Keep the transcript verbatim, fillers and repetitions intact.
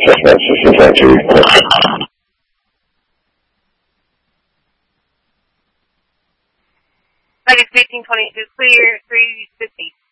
assessment system factory. Vegas eighteen twenty-two, clear three fifty.